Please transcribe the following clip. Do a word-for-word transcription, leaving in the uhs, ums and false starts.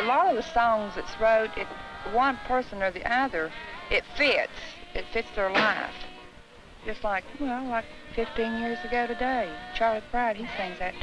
lot of the songs that's wrote, it, one person or the other, it fits. It fits their life. Just like, well, like fifteen years ago today, Charlie Pride, he sings that